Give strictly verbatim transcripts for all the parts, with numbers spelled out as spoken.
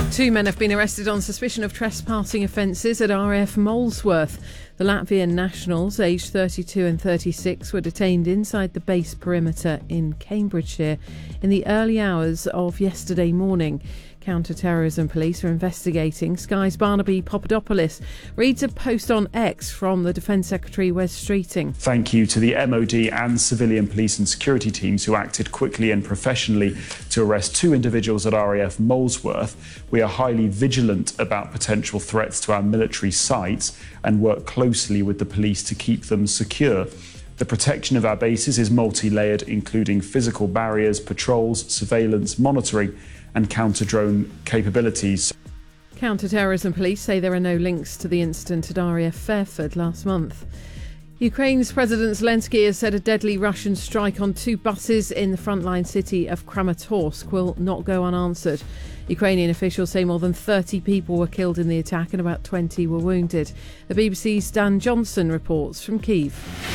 Two men have been arrested on suspicion of trespassing offences at R A F Molesworth. The Latvian nationals, aged thirty-two and thirty-six, were detained inside the base perimeter in Cambridgeshire in the early hours of yesterday morning. Counter-terrorism police are investigating. Sky's Barnaby Papadopoulos reads a post on X from the Defence Secretary Wes Streeting. Thank you to the M O D and civilian police and security teams who acted quickly and professionally to arrest two individuals at R A F Molesworth. We are highly vigilant about potential threats to our military sites and work closely with the police to keep them secure. The protection of our bases is multi-layered, including physical barriers, patrols, surveillance, monitoring and counter-drone capabilities. Counter-terrorism police say there are no links to the incident at R A F Fairford last month. Ukraine's President Zelensky has said a deadly Russian strike on two buses in the frontline city of Kramatorsk will not go unanswered. Ukrainian officials say more than thirty people were killed in the attack and about twenty were wounded. The B B C's Dan Johnson reports from Kyiv.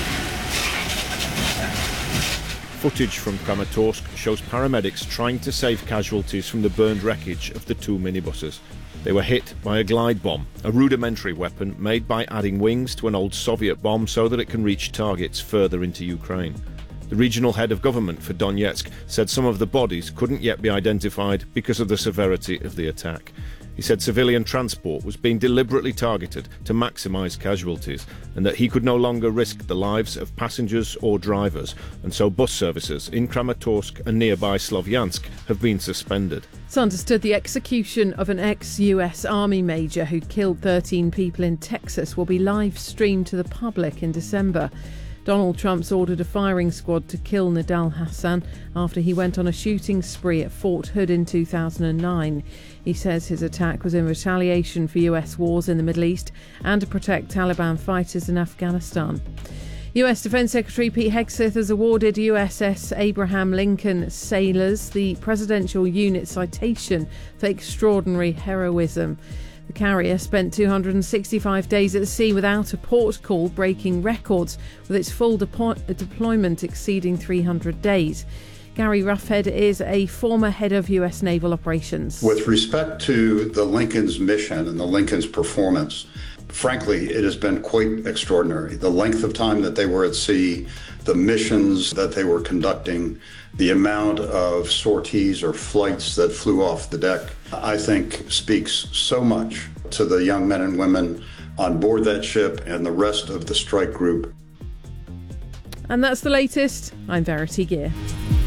Footage from Kramatorsk shows paramedics trying to save casualties from the burned wreckage of the two minibuses. They were hit by a glide bomb, a rudimentary weapon made by adding wings to an old Soviet bomb so that it can reach targets further into Ukraine. The regional head of government for Donetsk said some of the bodies couldn't yet be identified because of the severity of the attack. He said civilian transport was being deliberately targeted to maximise casualties and that he could no longer risk the lives of passengers or drivers, and so bus services in Kramatorsk and nearby Slovyansk have been suspended. It's understood the execution of an ex-U S Army major who killed thirteen people in Texas will be live streamed to the public in December. Donald Trump's ordered a firing squad to kill Nidal Hassan after he went on a shooting spree at Fort Hood in two thousand nine. He says his attack was in retaliation for U S wars in the Middle East and to protect Taliban fighters in Afghanistan. U S Defence Secretary Pete Hegseth has awarded U S S Abraham Lincoln sailors the Presidential Unit Citation for extraordinary heroism. The carrier spent two hundred sixty-five days at the sea without a port call, breaking records, with its full depo- deployment exceeding three hundred days. Gary Roughead is a former head of U S naval operations. With respect to the Lincoln's mission and the Lincoln's performance, frankly, it has been quite extraordinary. The length of time that they were at sea, the missions that they were conducting, the amount of sorties or flights that flew off the deck, I think speaks so much to the young men and women on board that ship and the rest of the strike group. And that's the latest. I'm Verity Gear.